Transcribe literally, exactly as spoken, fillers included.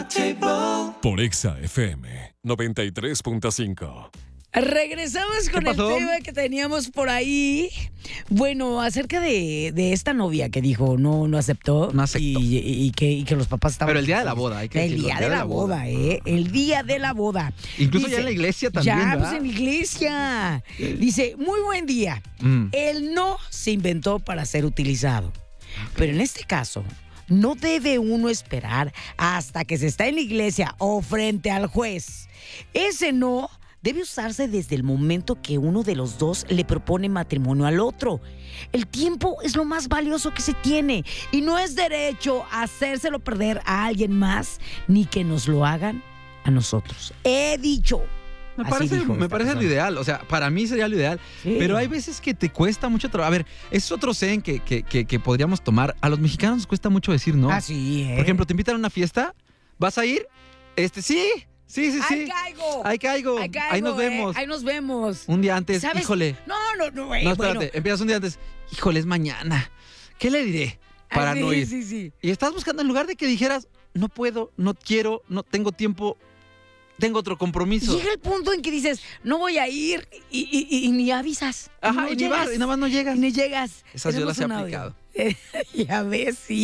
Por Exa F M noventa y tres punto cinco. Regresamos con el tema que teníamos por ahí. Bueno, acerca de, de esta novia que dijo no, no aceptó. No aceptó. Y, y, y que, y que los papás estaban. Pero el día de la boda, hay que El decirlo, día de la boda, ¿eh? El día de la boda. Incluso Dice, ya en la iglesia también, Ya, ¿verdad? pues en la iglesia. Dice, muy buen día. Mm. El no se inventó para ser utilizado. Pero en este caso, no debe uno esperar hasta que se está en la iglesia o frente al juez. Ese no debe usarse desde el momento que uno de los dos le propone matrimonio al otro. El tiempo es lo más valioso que se tiene y no es derecho hacérselo perder a alguien más ni que nos lo hagan a nosotros. He dicho. Me Así parece, dijo me esta parece lo persona. ideal, o sea, para mí sería lo ideal, Sí. pero hay veces que te cuesta mucho trabajo. A ver, es otro zen que, que, que, que podríamos tomar. A los mexicanos nos cuesta mucho decir no. Ah, sí, ¿eh? Por ejemplo, te invitan a una fiesta, ¿vas a ir? Este, sí, sí, sí, sí. ¡Ahí caigo! Ahí caigo. Ahí caigo, Ahí nos ¿eh? vemos. Ahí nos vemos. Un día antes, ¿Sabes? híjole. No, no, no, güey. No, espérate, bueno. empiezas un día antes. Híjole, es mañana. ¿Qué le diré para Ah, sí, no ir? Sí, sí. Y estás buscando, en lugar de que dijeras, no puedo, no quiero, no tengo tiempo, tengo otro compromiso. Llega el punto en que dices, no voy a ir y, y- y- y ni avisas. Ajá, no y ni vas, y nada más no llegas. Y ni llegas. Esas yo Tenemos las he un audio. aplicado. Ya ves, sí.